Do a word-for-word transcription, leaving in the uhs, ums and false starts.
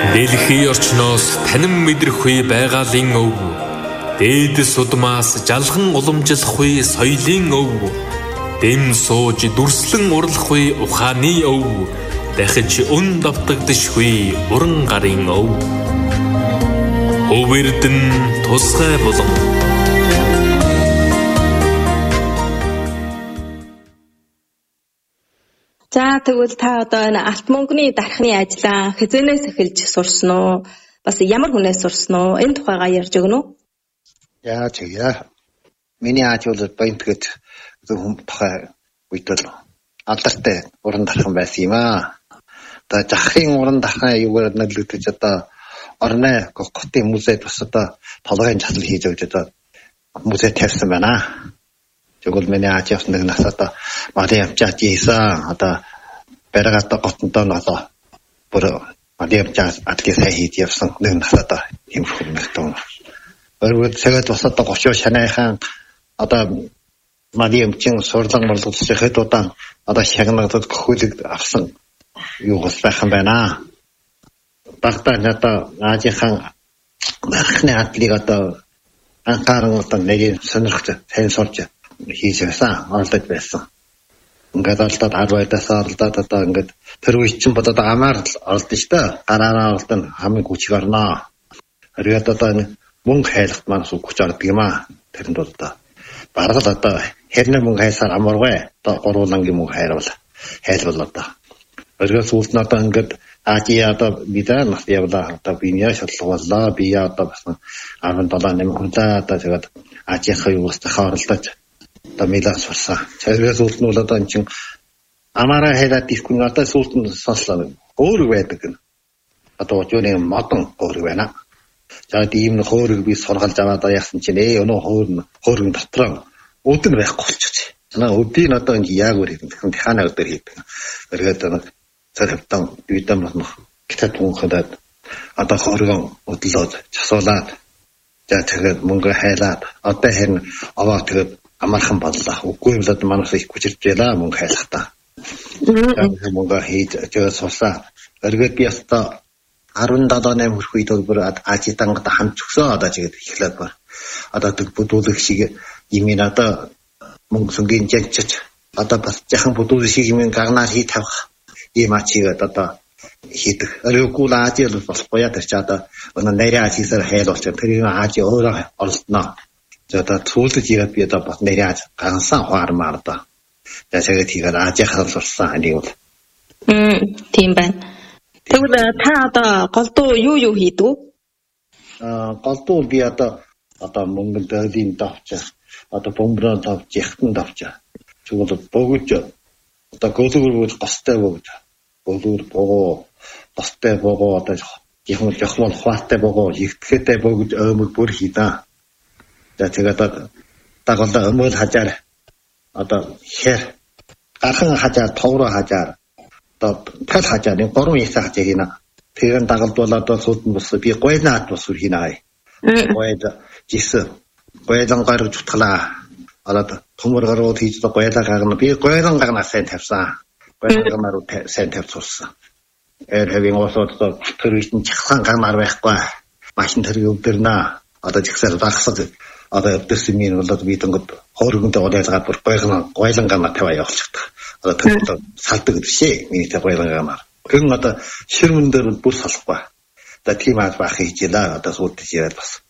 Дэлхийн орчноос танин мэдрэхгүй байгалийн өв. Дээдэс удмаас жалхан уламжлахгүй соёлын өв. Дэм сууж дүрслэн урлахгүй ухааны өв. Дахиж өн давтагдшгүй уран гарын өв. Хөвөрдөн тусгай болон. За тэгвэл та одоо энэ алт мөнгөний дархны ажлаа хэзээс эхэлж сурсан уу? Бас ямар хүнээс сурсан уу? Энэ тухайгаа ярьж өгнө үү? Яа чигээ. Миний ажил баянтгэд зөвхөн тухай үйдэл алдартай уран дархан байсан юм аа. Одоо жахын уран дархан юугаар нэрлэгдэж одоо орны Гоккотын музейд бас одоо толгойн жасал хийж өгч одоо музей тавьсан байна. Тэгвэл миний ажил нэг нас одоо Мари амчаад ийсэн одоо баригата готонтой одоо бүр Мари амчаад атлис хийж явсан нэг нас одоо юм хүмүүс. Өөрөөр хэлбэл бас одоо гочоо шанайхан одоо Мари амчин сурлан морлогдсохэд удаан одоо шагнагдад гөхүүлэг авсан юу болсон байна. Багтаа одоо Азийн нархны атлиг одоо анхааран одоо нэг сонирхож сайн сурч хийж байсан, оролдож байсан. Ингээд алдаад ард байдаас оролдоод одоо ингээд тэр үе чинь бодоод амаар оролдсон шүү дээ. Гараараа оролдсон хамгийн хүчиг орноо. Харин одоо мөнгө хайлахт манаас хүч ордог юм аа. Тэрэнд бол одоо бараг л одоо хэрнээ мөнгө хайсаар амаргүй. Одоо гурвуулангийн мөнгө хайрвал хайлбал одоо. Өргөөс үүлд нь одоо ингээд Азия одоо бидаа нас явлаа одоо биений шалгаллаа. Би одоо бас арван долоо нэм хүнлээ одоо тэгээд Азийнхаа юу бас тахаарлаж одоо мэлас сурсан. Тэрээс үүлд нь бол одоо чин амаараа хайраад ирхэн одоо сүүлд нь сонслоо. Өөр байдаг гэнэ. Одоо жооны модон өөр байна. За тийм хөөрөг би сургалж аваад яасан чинь ээ өнөө хөөр хөөргийн дотроо өдөр байхгүй болчихсон. Танаа өдийн одоо ингэ яг өөр юм. Тэгвэл ханаа өдөр хийдэг. Өргөд нэг цараптай үйдэн болох гитат хүнхэд одоо хөөргөн өдлөөд часуулаад за тэгээд мөнгө хайлаад одоо харин аваа тэгээд амархан боллоо. Үгүй бол одоо манайс их хүчирч байлаа мөнгө хайлахтаа. Тэгээд мөнгө хийж тэгээд суусаа. Өргөд би одоо арван долоо нэм хүрэх үед бүр Азийн тангад хамт өгсөн одоо тэгээд эхлээд бар. Одоо тэг бүдүүлэг шиг юм ин одоо мөнгө сүнгийн жинчч одоо бас яхан бүдүүлэг шиг юм гарнаар хий тавих ийм ачигээд одоо хийдэг. Өргөгүй Азийн бол болохгүй яа тэр чи одоо өнөө нэрээ Азиасаар хайлуулж тэр Азийн өөрөө оролдоно. За одоо цүүлдэж ирээд би одоо бас нэрээ гансан хуармаар одоо. За тэгээд тийгээр Азийн хаалсан анийг бол. Мм тийм байна. Тэгвэл та одоо голдуу юу юу хийдэг? Аа голдуу би одоо одоо мөнгө дэлийн давч одоо бомброо давч яхтан давч. Тэгвэл богож одоо гөлөөр гостой богож. Гөлөөр богоо гостой богоо одоо ихмэл жахмал хваатай богоо ихтгэхтэй богож өмөг бүр хийдаа. За тэгээд дагалда өмөл хажаар одоо хэр гархан хажаар товроо хажаар одоо тал хажаар нэг гурван ясаа хажаар хийнэ. Тэгэн дагалдуулаад суудсан бус би гойнаад бус хийнэ. Гойд жис гойдан гарч утгалаа. Одоо төмөр гарууд хийж гойлаа гарна. Би гойдан гарнаа сайн тавьсан. Гойдан гарнаа сайн тавьсан. Эр хэвийн осоод төрөйн чахсан гарнаар байхгүй. Машин төрөй өвдөрнө. Одоо жигсээр багсаг одоо өвдөрсөн минь болоод би тэнгод хооргондоо удаалгаад бүр гойгон гойлан гарнаа таваа явуулчихдаг. Одоо тэр салдаг гэшээ. Миний тэр гойлан гарнаар. Гэн одоо ширмэн дээр бүр салахгүй. Одоо тийм аа бах хийж ялаа. Одоо сүйдэж яриад бас